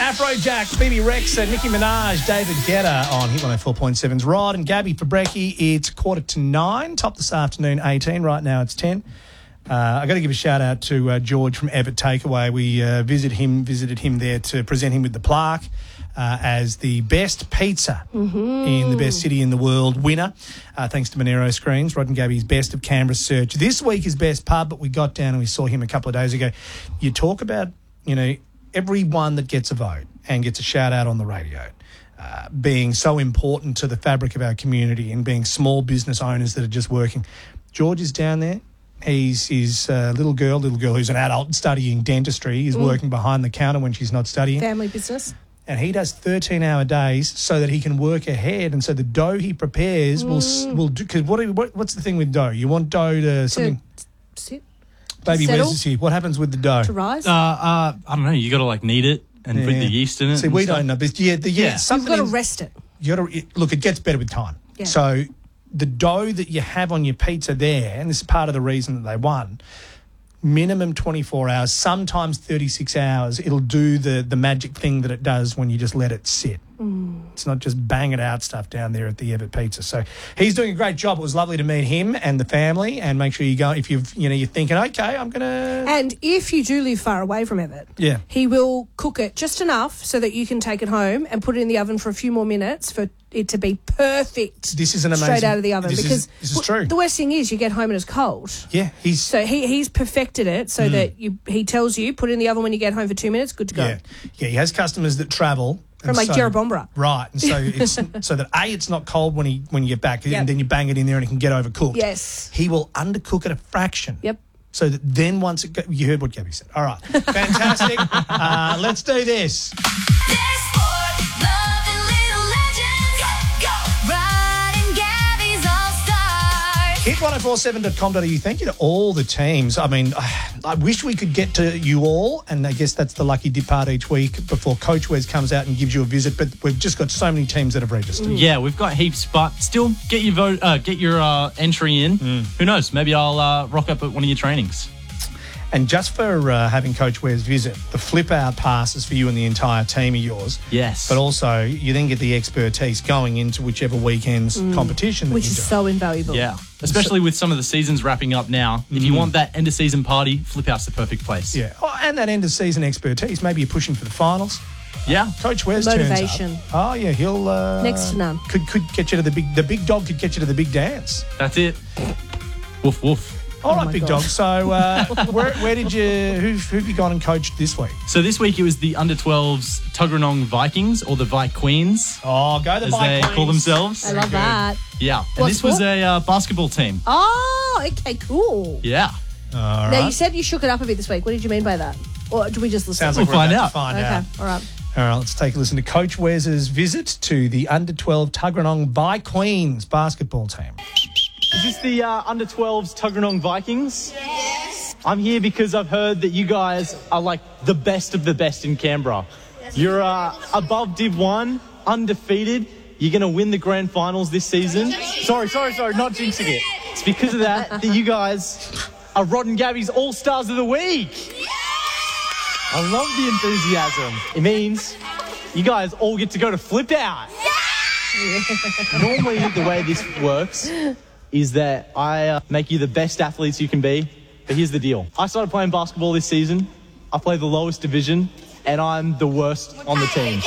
Afrojack, Phoebe Rex, Nicki Minaj, David Guetta on Hit 104.7's Rod and Gabby for brekkie. It's 8:45. Top this afternoon, 18. Right now it's 10. I got to give a shout out to George from Everett Takeaway. We visited him there to present him with the plaque as the best pizza in the best city in the world winner. Thanks to Monero Screens, Rod and Gabby's Best of Canberra search. This week is Best Pub, but we got down and we saw him a couple of days ago. You talk about, everyone that gets a vote and gets a shout out on the radio, being so important to the fabric of our community and being small business owners that are just working. George is down there. He's little girl who's an adult studying dentistry is working behind the counter when she's not studying. Family business. And he does 13-hour days so that he can work ahead, and so the dough he prepares will do. Because what's the thing with dough? You want dough to something. Sit. Baby, where's this here? What happens with the dough? To rise? I don't know. You got to knead it and put the yeast in it. See, we don't know. But the yeast. You've got to rest it. Look, it gets better with time. Yeah. So the dough that you have on your pizza there, and this is part of the reason that they won, minimum 24 hours, sometimes 36 hours, it'll do the magic thing that it does when you just let it sit. It's not just banging out stuff down there at the Everett Pizza. So he's doing a great job. It was lovely to meet him and the family, and make sure you go if you're thinking, okay, I'm going to... And if you do live far away from Everett, he will cook it just enough so that you can take it home and put it in the oven for a few more minutes for it to be perfect. This is an amazing... Straight out of the oven. This is true. The worst thing is you get home and it's cold. Yeah, he's perfected it so that he tells you, put it in the oven when you get home for 2 minutes, good to go. Yeah, he has customers that travel... From Jerrabomberra. Right. And so it's so that it's not cold when you get back, and then you bang it in there and it can get overcooked. Yes. He will undercook it a fraction. Yep. So that then once it goes, you heard what Gabby said. All right. Fantastic. Let's do this. Hit1047.com.au. Thank you to all the teams. I mean, I wish we could get to you all, and I guess that's the lucky dip part each week before Coach Wes comes out and gives you a visit. But we've just got so many teams that have registered. Yeah, we've got heaps, but still get your vote, get your entry in. Who knows? Maybe I'll rock up at one of your trainings. And just for having Coach Wes visit, the flip-out pass is for you and the entire team of yours. Yes. But also, you then get the expertise going into whichever weekend's competition that Which you is do. so invaluable. Yeah, especially with some of the seasons wrapping up now. If you want that end-of-season party, flip-out's the perfect place. Yeah. Oh, and that end-of-season expertise. Maybe you're pushing for the finals. Yeah. Coach Wes Motivation. turns up. Oh, yeah, he'll... Next to none. Could get you to the big dog could get you to the big dance. That's it. Woof, woof. All right, big dog. So where did who've you gone and coached this week? So this week it was the under-12s Tuggeranong Vikings, or the Vi Queens. Oh, go the as Vi they Queens. call themselves. I love that. Yeah. And What this was sport? a basketball team. Oh, okay, cool. Yeah. All Now, right. you said you shook it up a bit this week. What did you mean by that? Or do we just listen? Sounds like We'll we're find about out. to find Okay, out. all right. All right, let's take a listen to Coach Wes's visit to the under-12 Tuggeranong Vi Queens basketball team. Is this the under-12s Tuggeranong Vikings? Yes. I'm here because I've heard that you guys are like the best of the best in Canberra. You're above Div 1, undefeated. You're going to win the grand finals this season. Sorry, not jinxing it. It's because of that you guys are Rod and Gabby's All-Stars of the Week. I love the enthusiasm. It means you guys all get to go to Flip Out. Normally, the way this works is that I make you the best athletes you can be. But here's the deal. I started playing basketball this season. I play the lowest division, and I'm the worst on the team.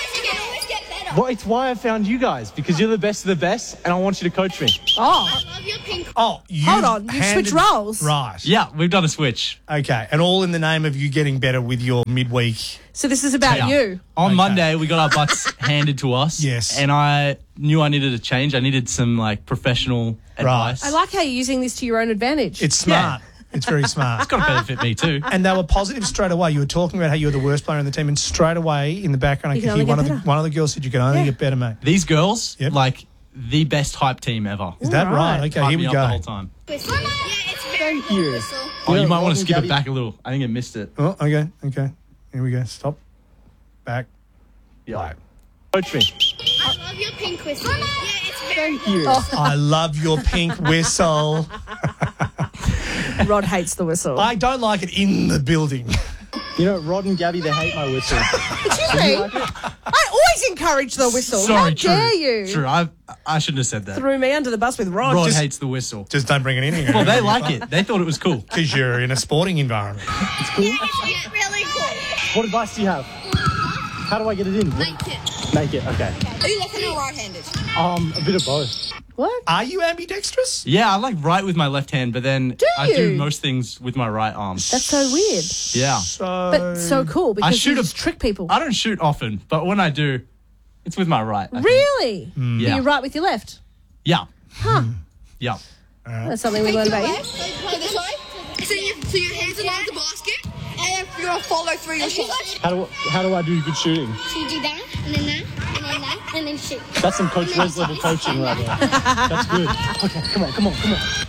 Well, it's why I found you guys, because you're the best of the best, and I want you to coach me. Oh, Oh, hold on. You switched roles. Right. Yeah, we've done a switch. Okay, and all in the name of you getting better with your midweek. So this is about Yeah. you. On Monday, we got our butts handed to us. Yes. And I knew I needed a change. I needed some, professional advice. I like how you're using this to your own advantage. It's smart. It's very smart. It's got to benefit me too. And they were positive straight away. You were talking about how you were the worst player in the team, and straight away in the background, I You could can hear only get one of the girls said, "You can only get better, mate." These girls, Yep. the best hype team ever. Is that right? Okay, Hyped here me we up go. the whole time. Thank you. Oh, you might want to skip it back a little. I think I missed it. Oh, okay. Here we go. Stop. Back. Yeah. Play. Coach me. I love your pink whistle. Thank you. I love your pink whistle. Rod hates the whistle. I don't like it in the building. You know, Rod and Gabby, they hate my whistle. Excuse me. I always encourage the whistle. Sorry, How dare you? True. I shouldn't have said that. Threw me under the bus with Rod. Rod hates the whistle. Just don't bring it in here. Well, they like it. They thought it was cool. Because you're in a sporting environment. It's cool. Yeah, really cool. What advice do you have? How do I get it in? Make it. Make it, okay. Are you left-handed or right-handed? A bit of both. What? Are you ambidextrous? Yeah, I like write with my left hand, but then I do most things with my right arm. That's so weird. Yeah. But so cool because you just trick people. I don't shoot often, but when I do, it's with my right. I think. Really? Yeah. You write with your left? Yeah. Huh. Yeah. That's something we learned about you. Go this way. So your hands are like the basket, and you're going to follow through your shots. How do I do good shooting? So you do that, and then that, and then that, and then shoot. That's some Coach Wes level coaching right there. That's good. Okay, come on.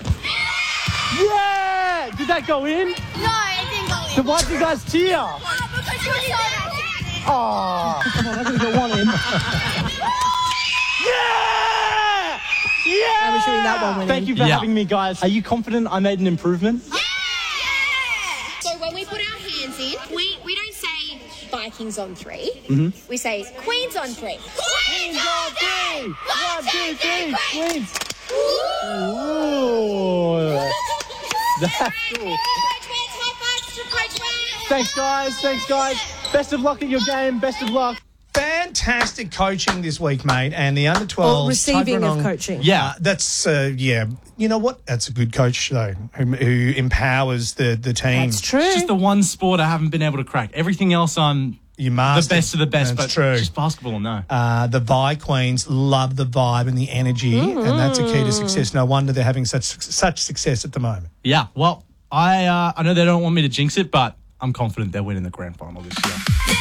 Yeah! Did that go in? No, it didn't go in. Then why did you guys cheer? Because you were so happy. Oh, come on, I'm going to get one in. Yeah! Yeah! I'm assuming that one went Thank in. you for having me, guys. Are you confident I made an improvement? Yeah! So when we put our hands in, we don't say Vikings on 3. Mm-hmm. We say Queens on 3. Queens on 3! 1, 2, 3, Queens! Ooh. That's cool. Thanks, guys. Best of luck at your game. Best of luck. Fantastic coaching this week, mate. And the under-12... Or receiving of coaching. Yeah, that's... You know what? That's a good coach, though, who empowers the team. That's true. It's just the one sport I haven't been able to crack. Everything else I'm the best of the best, that's but true. Just basketball, no. The Vi Queens love the vibe and the energy, and that's a key to success. No wonder they're having such success at the moment. Yeah, well, I know they don't want me to jinx it, but I'm confident they're winning the grand final this year.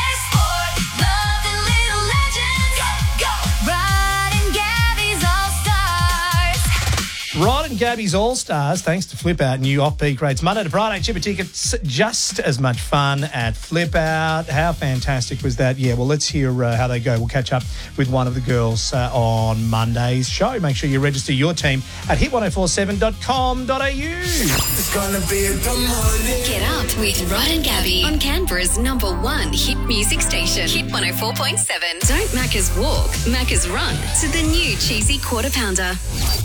Rod and Gabby's All-Stars, thanks to Flip Out, new off-peak rates. Monday to Friday, cheaper tickets, just as much fun at Flip Out. How fantastic was that? Yeah, well, let's hear how they go. We'll catch up with one of the girls on Monday's show. Make sure you register your team at hit1047.com.au. It's gonna be a good morning. Get up with Rod and Gabby on Canberra's #1 hit music station, Hit 104.7. Don't Macca's walk, Macca's run to the new cheesy quarter pounder.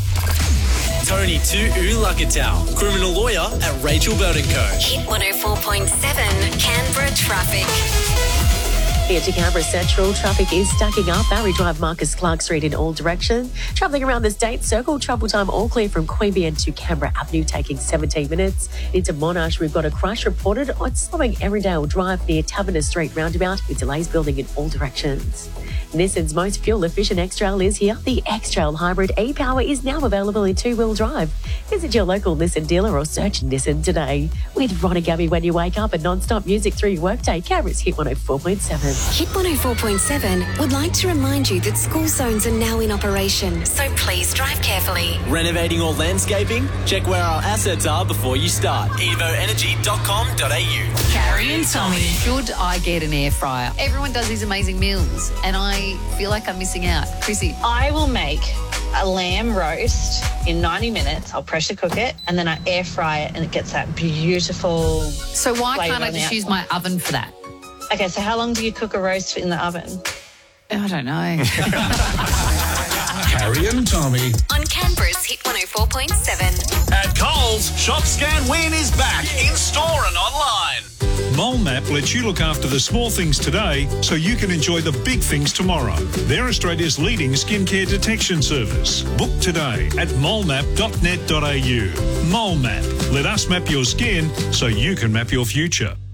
Tony to Ulakatau, criminal lawyer at Rachel Burton Co. Hit 104.7 Canberra traffic. Here to Canberra Central, traffic is stacking up. Barry Drive, Marcus Clark Street in all directions. Travelling around the State Circle, travel time all clear from Queanbeyan to Canberra Avenue, taking 17 minutes. Into Monash, we've got a crash reported on slowing Erindale Drive near Taverner Street roundabout, with delays building in all directions. Nissan's most fuel-efficient X-Trail is here. The X-Trail Hybrid e-Power is now available in 2-wheel drive. Visit your local Nissan dealer or search Nissan today. With Ron and Gabby when you wake up and non-stop music through your workday, Canberra's Hit 104.7. Hit 104.7 would like to remind you that school zones are now in operation, so please drive carefully. Renovating or landscaping? Check where our assets are before you start. evoenergy.com.au. Carrie and Tommy. Should I get an air fryer? Everyone does these amazing meals, and I feel like I'm missing out. Chrissy. I will make a lamb roast in 90 minutes. I'll pressure cook it, and then I air fry it, and it gets that beautiful. So why can't I just use my oven for that? Okay, so how long do you cook a roast in the oven? I don't know. Carrie and Tommy. On Canberra's Hit 104.7. At Coles, Shop Scan Win is back in store and online. MoleMap lets you look after the small things today so you can enjoy the big things tomorrow. They're Australia's leading skincare detection service. Book today at molemap.net.au. MoleMap. Let us map your skin so you can map your future.